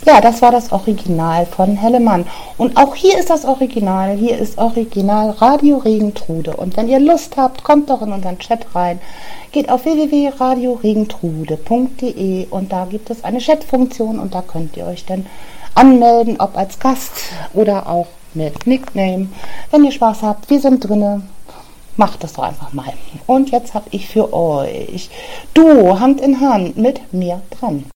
Ja, das war das Original von Hellemann. Und auch hier ist das Original. Hier ist Original Radio Regentrude. Und wenn ihr Lust habt, kommt doch in unseren Chat rein. Geht auf www.radioregentrude.de und da gibt es eine Chatfunktion und da könnt ihr euch dann anmelden, ob als Gast oder auch mit Nickname. Wenn ihr Spaß habt, wir sind drinne. Macht das doch einfach mal. Und jetzt habe ich für euch Duo Hand in Hand mit mir dran.